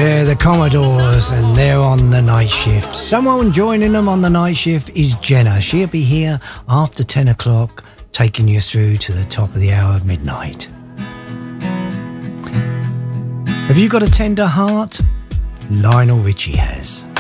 Yeah, the Commodores, and they're on the night shift. Someone joining them on the night shift is Jenna. She'll be here after 10 o'clock, taking you through to the top of the hour of midnight. Have you got a tender heart? Lionel Richie has.